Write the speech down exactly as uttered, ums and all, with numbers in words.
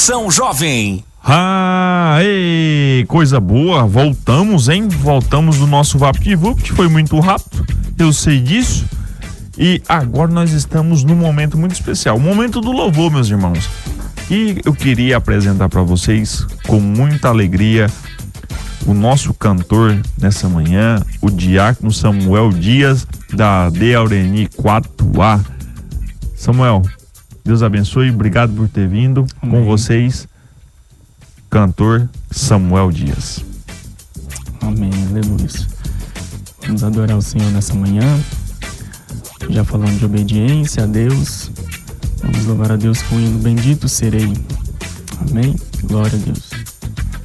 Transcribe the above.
São Jovem. Ah, ei, coisa boa, voltamos, hein? Voltamos do nosso VaptVupt, foi muito rápido, eu sei disso. E agora nós estamos num momento muito especial, o momento do louvor, meus irmãos. E eu queria apresentar para vocês, com muita alegria, o nosso cantor nessa manhã, o diácono Samuel Dias, da D Aureni quatro A. Samuel, Deus abençoe, obrigado por ter vindo. Amém. Com vocês, cantor Samuel Dias. Amém, aleluia. Vamos adorar o Senhor nessa manhã. Já falando de obediência a Deus. Vamos louvar a Deus com o hino Bendito Serei. Amém, glória a Deus.